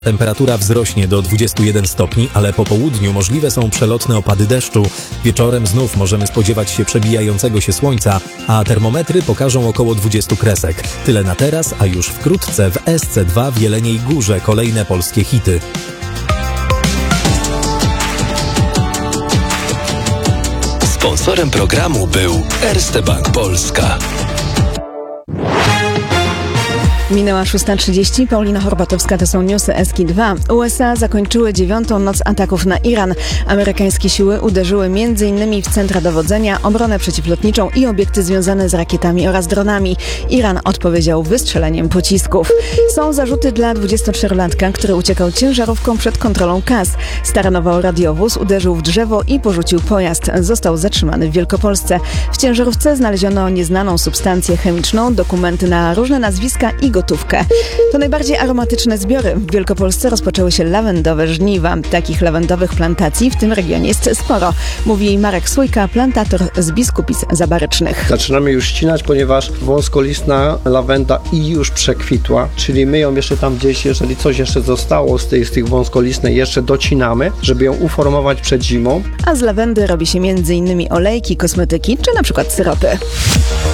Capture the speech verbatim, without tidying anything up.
Temperatura wzrośnie do dwudziestu jeden stopni, ale po południu możliwe są przelotne opady deszczu. Wieczorem znów możemy spodziewać się przebijającego się słońca, a termometry pokażą około dwudziestu kresek. Tyle na teraz, a już wkrótce w S C dwa w Jeleniej Górze kolejne polskie hity. Sponsorem programu był Erste Bank Polska. Minęła szósta trzydzieści. Paulina Horbatowska, to są newsy S K dwa. U S A zakończyły dziewiątą noc ataków na Iran. Amerykańskie siły uderzyły między innymi w centra dowodzenia, obronę przeciwlotniczą i obiekty związane z rakietami oraz dronami. Iran odpowiedział wystrzeleniem pocisków. Są zarzuty dla dwudziestoczterolatka, który uciekał ciężarówką przed kontrolą K A S. Staranował radiowóz, uderzył w drzewo i porzucił pojazd. Został zatrzymany w Wielkopolsce. W ciężarówce znaleziono nieznaną substancję chemiczną, dokumenty na różne nazwiska i gotówkę. To najbardziej aromatyczne zbiory. W Wielkopolsce rozpoczęły się lawendowe żniwa. Takich lawendowych plantacji w tym regionie jest sporo. Mówi Marek Sójka, plantator z Biskupic Zabarycznych. Zaczynamy już ścinać, ponieważ wąskolistna lawenda i już przekwitła, czyli my ją jeszcze tam gdzieś, jeżeli coś jeszcze zostało z tych, z tych wąskolistnej, jeszcze docinamy, żeby ją uformować przed zimą. A z lawendy robi się między innymi olejki, kosmetyki czy na przykład syropy.